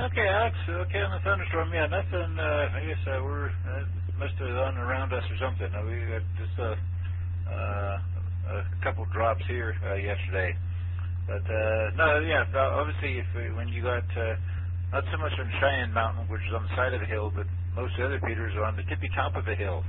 Okay, Alex. Okay, on the thunderstorm. Yeah, nothing. I guess we're must have gone around us or something. We got just a couple drops here yesterday, but no, yeah. Obviously, when you got not so much on Cheyenne Mountain, which is on the side of the hill, but most of the other Peters are on the tippy top of the hill,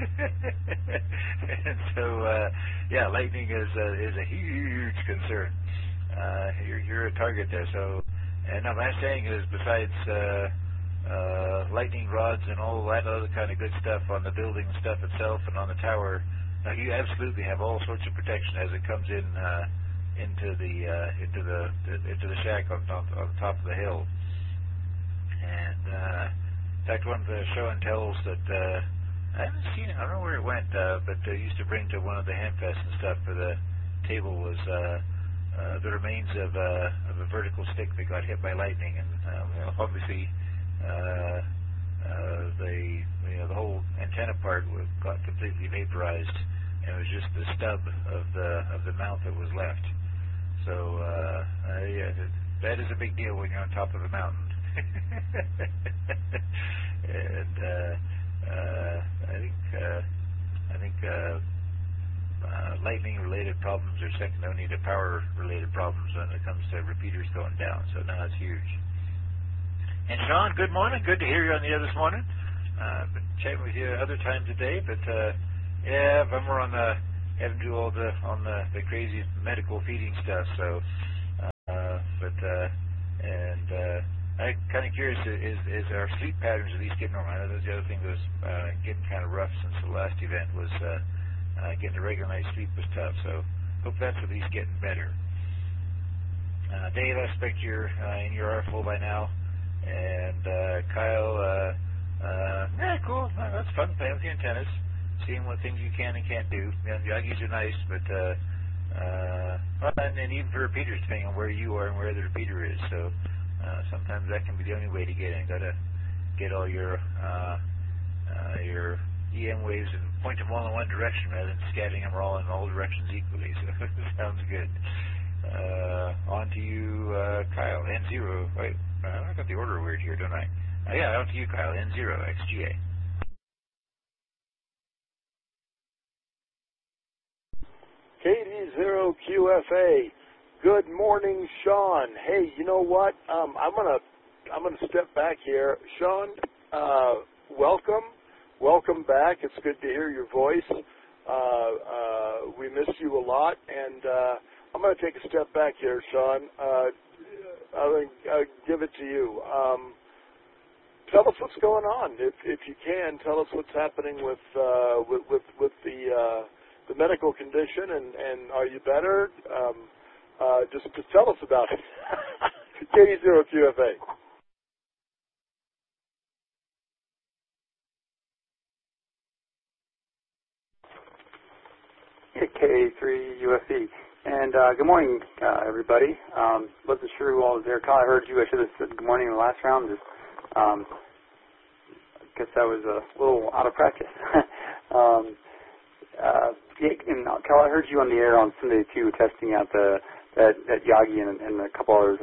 and so yeah, lightning is a huge concern. You're a target there, so. And now my saying is, besides lightning rods and all that other kind of good stuff on the building stuff itself and on the tower, you absolutely have all sorts of protection as it comes in into the shack on the top of the hill. And in fact, one of the show and tells that I haven't seen it. I don't know where it went, but I used to bring to one of the Hamfests and stuff for the table was. The remains of a vertical stick that got hit by lightning, and obviously the whole antenna part got completely vaporized, and it was just the stub of the mount that was left. So yeah, that is a big deal when you're on top of a mountain. And I think. Lightning-related problems are second only to power-related problems when it comes to repeaters going down. So now it's huge. And Sean, good morning. Good to hear you on the air this morning. Been chatting with you other times today, but yeah, bummer on having to do all on the crazy medical feeding stuff. So, I'm kind of curious: is our sleep patterns at least getting normal? I know that's the other thing that was getting kind of rough since the last event was. Getting a regular night's sleep was tough, so hope that's at least getting better. Dave, I expect you're in your artful by now. And Kyle, yeah, cool. That's fun playing with the antennas, seeing what things you can and can't do. The Yagis are nice, but and even for repeaters, depending on where you are and where the repeater is. So sometimes that can be the only way to get in. Got to get all your EM waves and point them all in one direction rather than scattering them all in all directions equally. So sounds good. On to you, Kyle. N0. Wait, I got the order weird here, don't I? Yeah, on to you, Kyle. N0 XGA. KD0QFA. Good morning, Sean. Hey, you know what? I'm gonna step back here. Sean, welcome back. It's good to hear your voice. We miss you a lot, and I'm going to take a step back here, Sean. I'll give it to you. Tell us what's going on, if you can. Tell us what's happening with the medical condition, and are you better? Just tell us about it. KD0QFA. K3UFE. And good morning, everybody. Wasn't sure who all was there. Kyle, I heard you. I should have said good morning in the last round. Just guess I was a little out of practice. Yeah, and Kyle, I heard you on the air on Sunday too, testing out that Yagi and a couple others.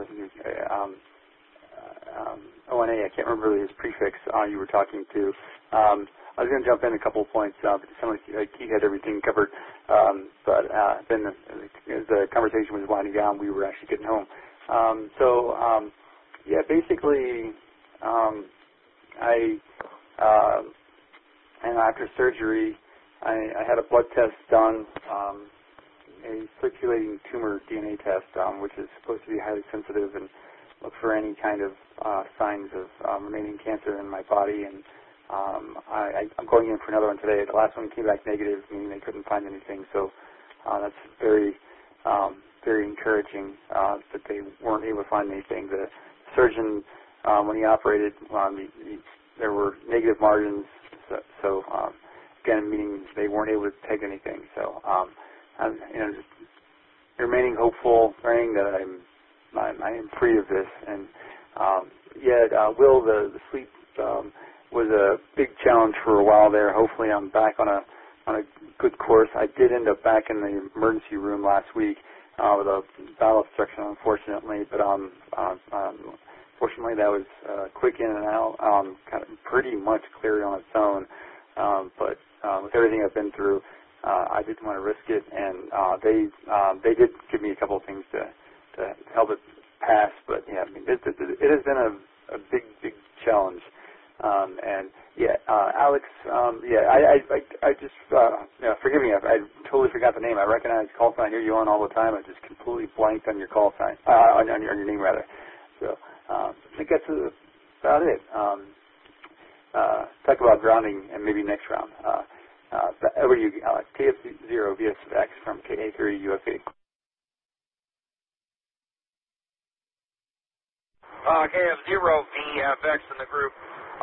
ONA. I can't remember his prefix. You were talking to. I was going to jump in a couple of points. Someone he had everything covered, but then as the conversation was winding down, we were actually getting home. Yeah, basically, and after surgery, I had a blood test done, a circulating tumor DNA test, which is supposed to be highly sensitive and look for any kind of signs of remaining cancer in my body. And I'm going in for another one today. The last one came back negative, meaning they couldn't find anything. So that's very encouraging that they weren't able to find anything. The surgeon, when he operated, there were negative margins. So again, meaning they weren't able to take anything. So I'm just remaining hopeful, praying that I am free of this. And Will, the sleep was a big challenge for a while there. Hopefully I'm back on a good course. I did end up back in the emergency room last week with a bowel obstruction, unfortunately, but Fortunately, that was quick in and out, kind of pretty much cleared on its own. But with everything I've been through, I didn't want to risk it, and they did give me a couple of things to help it pass. But yeah, I mean, it has been a big challenge. And yeah, Alex, I just forgive me, I totally forgot the name. I recognize call sign. I hear you on all the time. I just completely blanked on your call sign, on your name rather. So I think that's about it. Talk about grounding and maybe next round. Over to you, Alex. KF0 VSX from KA30 UFA. KF0 VFX in the group.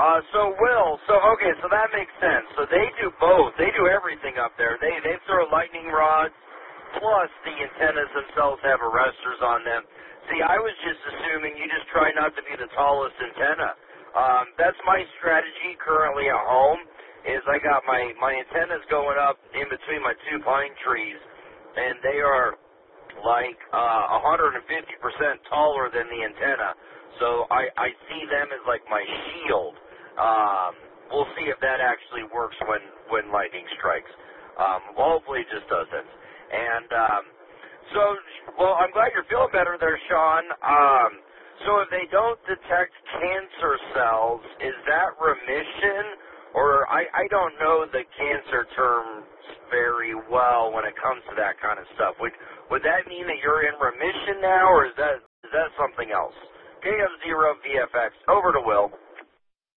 So that makes sense. So they do both. They do everything up there. They throw lightning rods, plus the antennas themselves have arresters on them. See, I was just assuming you just try not to be the tallest antenna. That's my strategy currently at home, is I got my antennas going up in between my two pine trees, and they are like 150% taller than the antenna. So I see them as like my shield. We'll see if that actually works when lightning strikes. Hopefully it just doesn't. And well, I'm glad you're feeling better there, Sean. So if they don't detect cancer cells, is that remission? Or I don't know the cancer terms very well when it comes to that kind of stuff. Would that mean that you're in remission now, or is that something else? KF0 VFX, over to Will.